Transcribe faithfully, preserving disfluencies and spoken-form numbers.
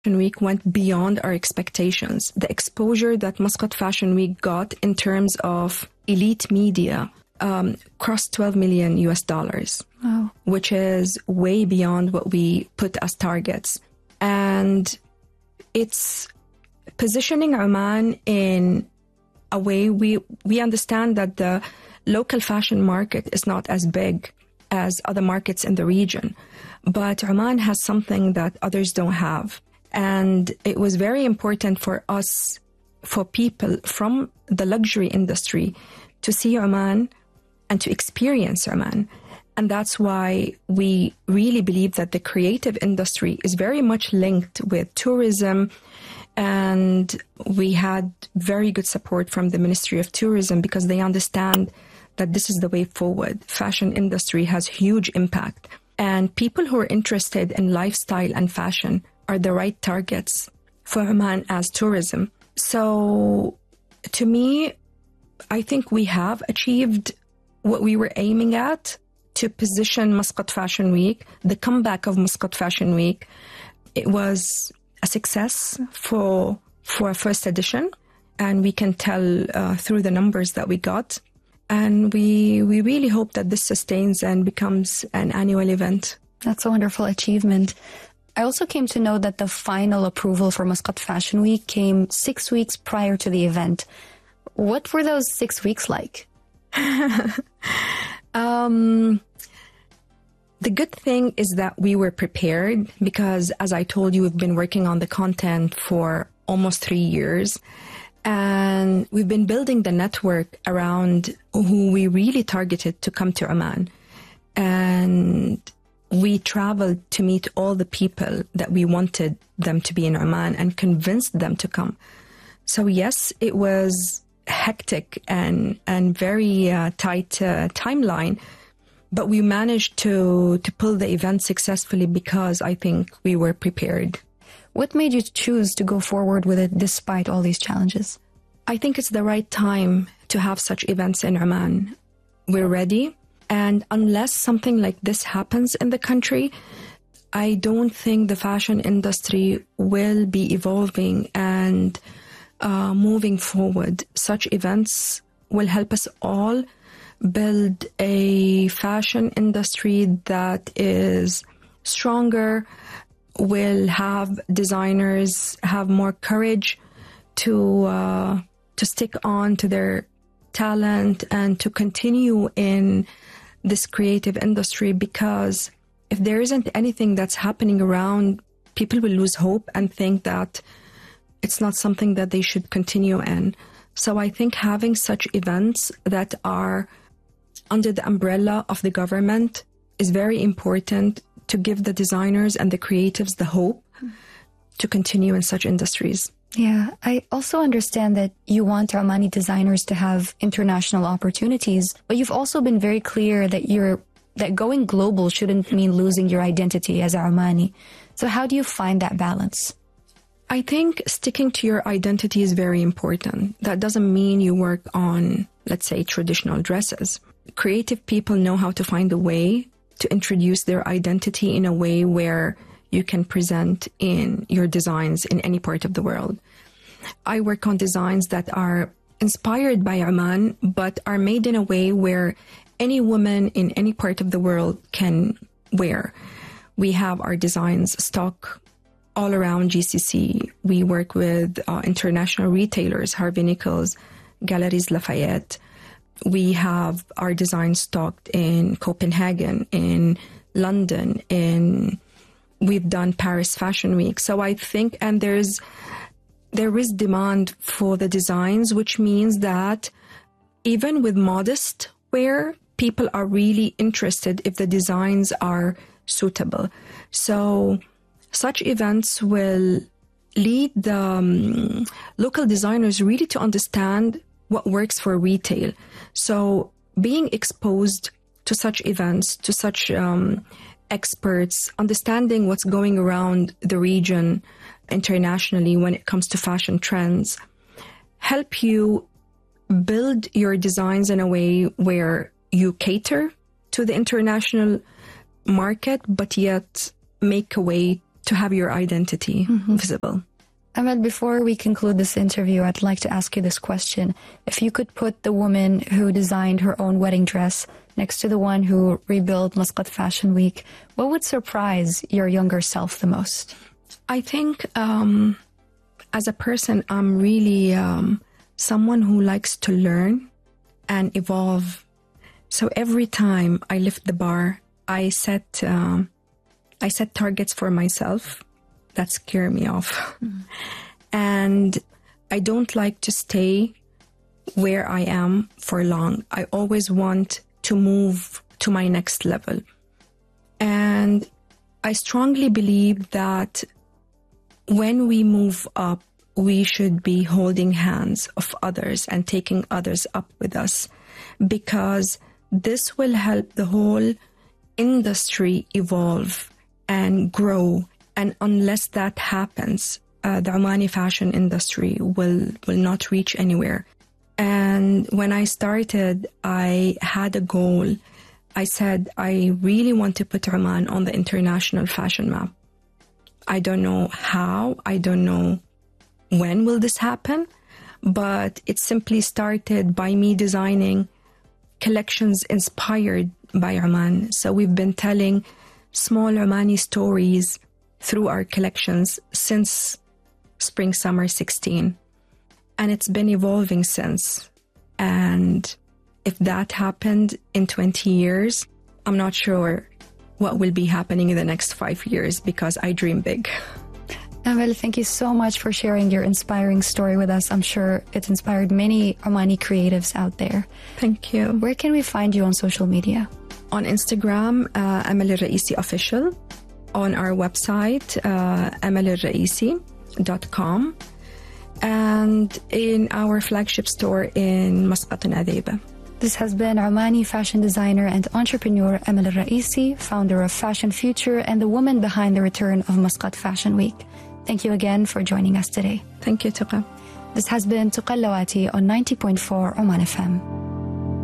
Week went beyond our expectations. The exposure that Muscat Fashion Week got in terms of elite media um, crossed twelve million U S dollars, wow. which is way beyond what we put as targets. And it's positioning Oman in a way we, we understand that the local fashion market is not as big as other markets in the region, but Oman has something that others don't have. And it was very important for us, for people from the luxury industry, to see Oman and to experience Oman. And that's why we really believe that the creative industry is very much linked with tourism. And we had very good support from the Ministry of Tourism because they understand that this is the way forward. Fashion industry has huge impact. And people who are interested in lifestyle and fashion are the right targets for Oman as tourism. So to me, I think we have achieved what we were aiming at to position Muscat Fashion Week, the comeback of Muscat Fashion Week. It was a success for for a first edition, and we can tell uh, through the numbers that we got. And we we really hope that this sustains and becomes an annual event. That's a wonderful achievement. I also came to know that the final approval for Muscat Fashion Week came six weeks prior to the event. What were those six weeks like? um, the good thing is that we were prepared because, as I told you, we've been working on the content for almost three years. And we've been building the network around who we really targeted to come to Oman. And we traveled to meet all the people that we wanted them to be in Oman and convinced them to come. So yes, it was hectic and and very uh, tight uh, timeline, but we managed to to pull the event successfully because I think we were prepared. What made you choose to go forward with it despite all these challenges? I think it's the right time to have such events in Oman. We're ready. And unless something like this happens in the country, I don't think the fashion industry will be evolving and uh, moving forward. Such events will help us all build a fashion industry that is stronger, will have designers have more courage to uh, to stick on to their talent and to continue in this creative industry, because if there isn't anything that's happening around, people will lose hope and think that it's not something that they should continue in. So I think having such events that are under the umbrella of the government is very important to give the designers and the creatives the hope to continue in such industries. Yeah, I also understand that you want Omani designers to have international opportunities, but you've also been very clear that you're that going global shouldn't mean losing your identity as Omani. So how do you find that balance? I think sticking to your identity is very important. That doesn't mean you work on, let's say, traditional dresses. Creative people know how to find a way to introduce their identity in a way where you can present in your designs in any part of the world. I work on designs that are inspired by Oman, but are made in a way where any woman in any part of the world can wear. We have our designs stock all around G C C. We work with uh, international retailers, Harvey Nichols, Galeries Lafayette. We have our designs stocked in Copenhagen, in London, in we've done Paris Fashion Week. So I think, and there's, there is demand for the designs, which means that even with modest wear, people are really interested if the designs are suitable. So such events will lead the um, local designers really to understand what works for retail. So being exposed to such events, to such um, experts, understanding what's going around the region internationally when it comes to fashion trends, help you build your designs in a way where you cater to the international market, but yet make a way to have your identity mm-hmm. visible. Amal, before we conclude this interview, I'd like to ask you this question. If you could put the woman who designed her own wedding dress next to the one who rebuilt Muscat Fashion Week, what would surprise your younger self the most? I think um, as a person, I'm really um, someone who likes to learn and evolve. So every time I lift the bar, I set um, I set targets for myself that scare me off. Mm. And I don't like to stay where I am for long. I always want to move to my next level. And I strongly believe that when we move up, we should be holding hands of others and taking others up with us, because this will help the whole industry evolve and grow. And unless that happens, uh, the Omani fashion industry will, will not reach anywhere. And when I started, I had a goal. I said, I really want to put Oman on the international fashion map. I don't know how, I don't know when will this happen, but it simply started by me designing collections inspired by Oman. So we've been telling small Omani stories through our collections since spring summer sixteen, and it's been evolving since. And if that happened in twenty years, I'm not sure what will be happening in the next five years because I dream big. Amal, thank you so much for sharing your inspiring story with us. I'm sure it inspired many Omani creatives out there. Thank you. Where can we find you on social media? On Instagram, uh, Amal Al-Raisi Official. On our website, uh, amal al raisi dot com. And in our flagship store in Muscat and Adhaiba. This has been Omani fashion designer and entrepreneur Amal Al-Raisi, founder of Fashion Future and the woman behind the return of Muscat Fashion Week. Thank you again for joining us today. Thank you, Tuqa. This has been Tuqa Al-Lawati on ninety point four Oman F M.